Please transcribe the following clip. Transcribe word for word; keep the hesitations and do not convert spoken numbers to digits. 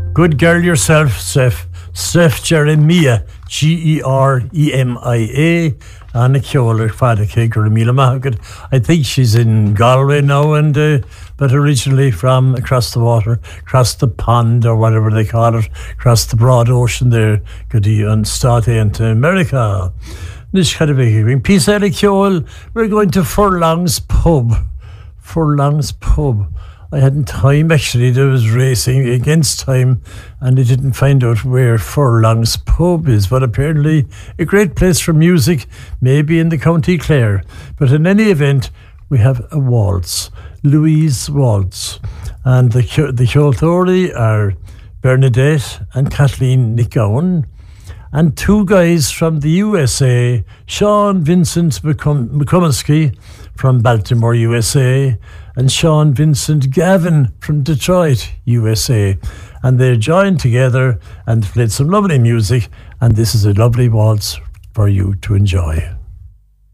Good girl yourself, Steph. Steph Jeremiah, G E R E M I A. Anna Kjoler, Father Kaker, Mila Mahagad. I think she's in Galway now, and uh, but originally from across the water, across the pond, or whatever they call it, across the broad ocean there, Goody and State into America. This kind of big Peace out of Kjol. We're going to Furlong's Pub. Furlong's Pub. I hadn't time, actually. There was racing against time, and I didn't find out where Furlong's Pub is, but apparently a great place for music, maybe in the County Clare. But in any event, we have a waltz, Louise Waltz, and the the Kjolthori are Bernadette and Kathleen Nicowan, and two guys from the U S A, Sean Vincent McComiskey from Baltimore, U S A, and Sean Vincent Gavin from Detroit, U S A. And they joined together and played some lovely music, and this is a lovely waltz for you to enjoy.